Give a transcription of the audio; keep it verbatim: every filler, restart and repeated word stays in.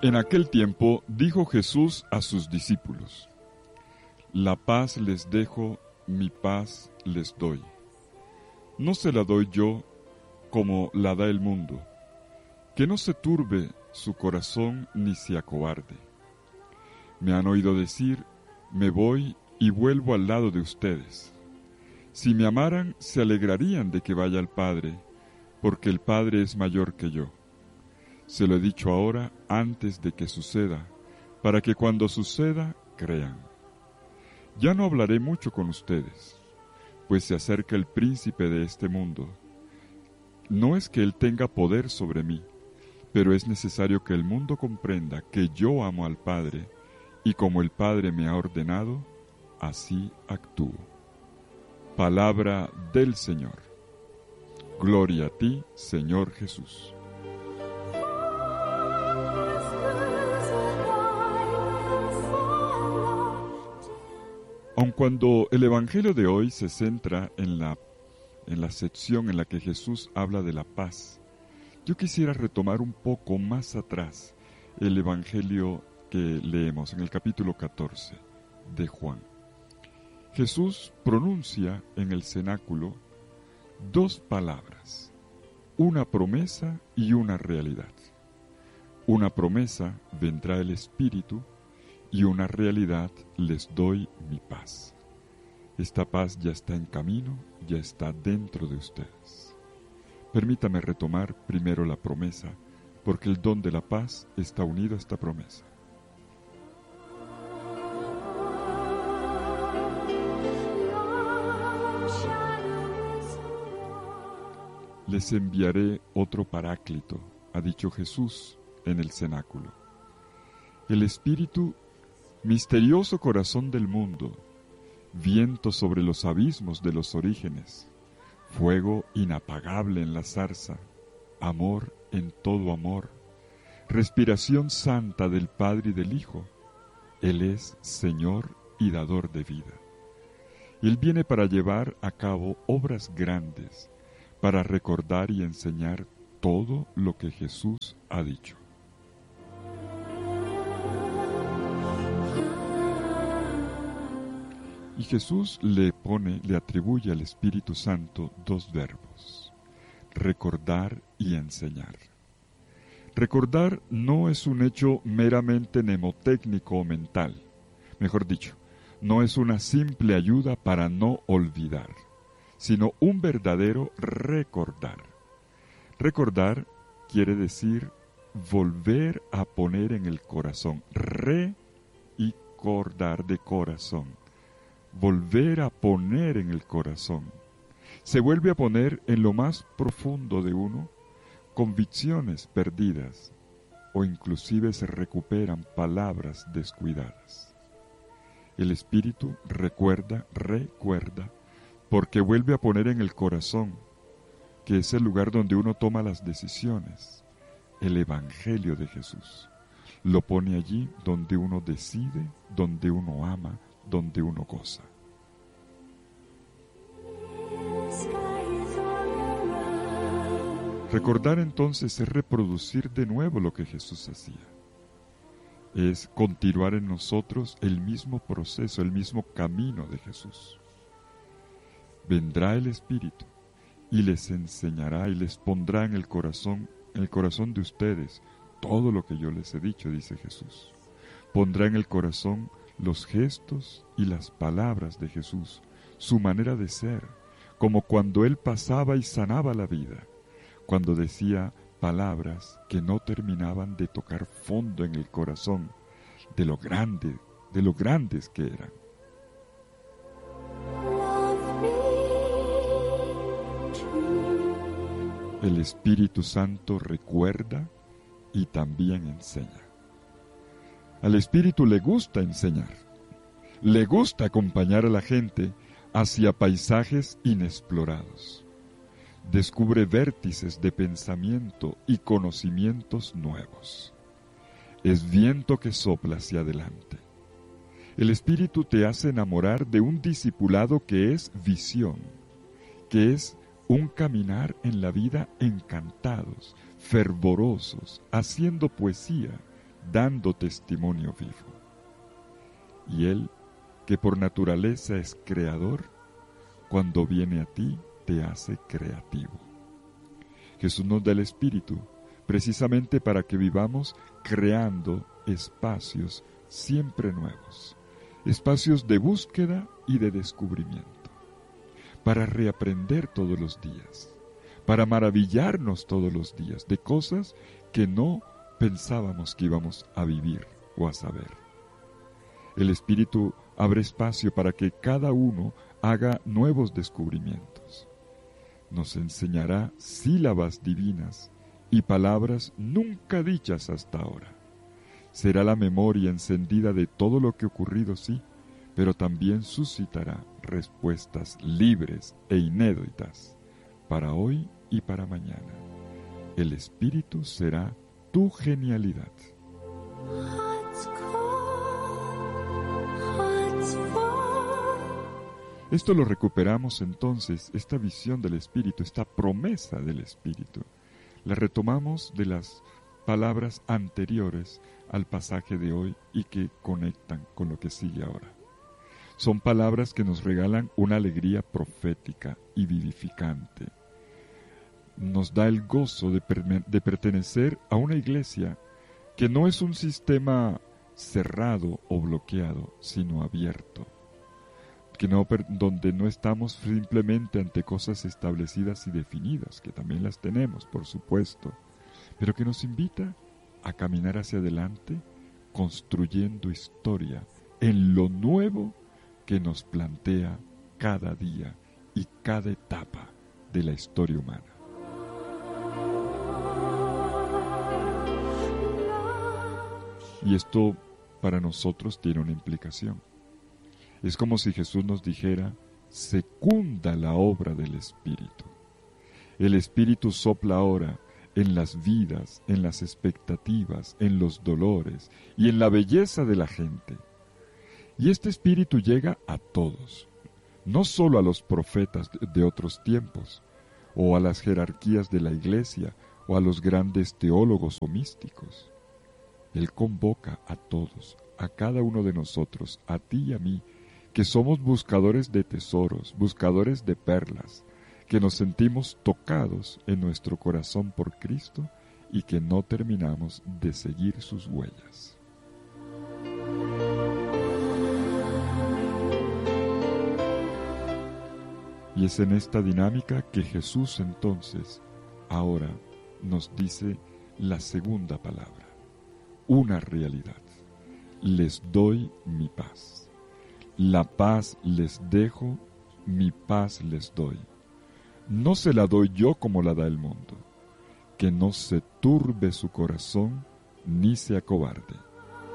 En aquel tiempo dijo Jesús a sus discípulos: La paz les dejo, mi paz les doy. No se la doy yo como la da el mundo. Que no se turbe su corazón ni se acobarde. Me han oído decir: me voy y vuelvo al lado de ustedes. Si me amaran, se alegrarían de que vaya al Padre, porque el Padre es mayor que yo. Se lo he dicho ahora antes de que suceda, para que cuando suceda, crean. Ya no hablaré mucho con ustedes, pues se acerca el príncipe de este mundo. No es que él tenga poder sobre mí, pero es necesario que el mundo comprenda que yo amo al Padre, y como el Padre me ha ordenado, así actúo. Palabra del Señor. Gloria a ti, Señor Jesús. Aun cuando el Evangelio de hoy se centra en la, en la sección en la que Jesús habla de la paz, yo quisiera retomar un poco más atrás el Evangelio que leemos en el capítulo catorce de Juan. Jesús pronuncia en el cenáculo dos palabras, una promesa y una realidad. Una promesa: vendrá el Espíritu, y una realidad: les doy mi paz. Esta paz ya está en camino, ya está dentro de ustedes. Permítame retomar primero la promesa, porque el don de la paz está unido a esta promesa. Les enviaré otro Paráclito, ha dicho Jesús en el cenáculo. El Espíritu, misterioso corazón del mundo, viento sobre los abismos de los orígenes, fuego inapagable en la zarza, amor en todo amor, respiración santa del Padre y del Hijo. Él es Señor y dador de vida. Él viene para llevar a cabo obras grandes, para recordar y enseñar todo lo que Jesús ha dicho. Y Jesús le pone, le atribuye al Espíritu Santo dos verbos: recordar y enseñar. Recordar no es un hecho meramente mnemotécnico o mental. Mejor dicho, no es una simple ayuda para no olvidar, sino un verdadero recordar. Recordar quiere decir volver a poner en el corazón. Re y cordar, de corazón. Volver a poner en el corazón. Se vuelve a poner en lo más profundo de uno convicciones perdidas, o inclusive se recuperan palabras descuidadas. El Espíritu recuerda, recuerda, porque vuelve a poner en el corazón, que es el lugar donde uno toma las decisiones, el Evangelio de Jesús. Lo pone allí donde uno decide, donde uno ama, donde uno goza. Recordar entonces es reproducir de nuevo lo que Jesús hacía. Es continuar en nosotros el mismo proceso, el mismo camino de Jesús. Vendrá el Espíritu y les enseñará y les pondrá en el corazón, en el corazón de ustedes todo lo que yo les he dicho, dice Jesús. Pondrá en el corazón los gestos y las palabras de Jesús, su manera de ser, como cuando Él pasaba y sanaba la vida, cuando decía palabras que no terminaban de tocar fondo en el corazón de lo grande, de lo grandes que eran. El Espíritu Santo recuerda y también enseña. Al Espíritu le gusta enseñar, le gusta acompañar a la gente hacia paisajes inexplorados. Descubre vértices de pensamiento y conocimientos nuevos. Es viento que sopla hacia adelante. El Espíritu te hace enamorar de un discipulado que es visión, que es un caminar en la vida encantados, fervorosos, haciendo poesía dando testimonio vivo. Y Él, que por naturaleza es creador, cuando viene a ti, te hace creativo. Jesús nos da el Espíritu precisamente para que vivamos creando espacios siempre nuevos, espacios de búsqueda y de descubrimiento, para reaprender todos los días, para maravillarnos todos los días de cosas que no pensábamos que íbamos a vivir o a saber. El Espíritu abre espacio para que cada uno haga nuevos descubrimientos. Nos enseñará sílabas divinas y palabras nunca dichas hasta ahora. Será la memoria encendida de todo lo que ha ocurrido, sí, pero también suscitará respuestas libres e inéditas para hoy y para mañana. El Espíritu será tu genialidad. Esto lo recuperamos entonces, esta visión del Espíritu, esta promesa del Espíritu. La retomamos de las palabras anteriores al pasaje de hoy y que conectan con lo que sigue ahora. Son palabras que nos regalan una alegría profética y vivificante. Nos da el gozo de, per- de pertenecer a una iglesia que no es un sistema cerrado o bloqueado, sino abierto. Que no, donde no estamos simplemente ante cosas establecidas y definidas, que también las tenemos, por supuesto, pero que nos invita a caminar hacia adelante, construyendo historia en lo nuevo que nos plantea cada día y cada etapa de la historia humana. Y esto para nosotros tiene una implicación. Es como si Jesús nos dijera, secunda la obra del Espíritu. El Espíritu sopla ahora en las vidas, en las expectativas, en los dolores y en la belleza de la gente. Y este Espíritu llega a todos, no solo a los profetas de otros tiempos, o a las jerarquías de la Iglesia, o a los grandes teólogos o místicos. Él convoca a todos, a cada uno de nosotros, a ti y a mí, que somos buscadores de tesoros, buscadores de perlas, que nos sentimos tocados en nuestro corazón por Cristo y que no terminamos de seguir sus huellas. Y es en esta dinámica que Jesús entonces, ahora, nos dice la segunda palabra, una realidad. Les doy mi paz. La paz les dejo, mi paz les doy. No se la doy yo como la da el mundo. Que no se turbe su corazón, ni se acobarde.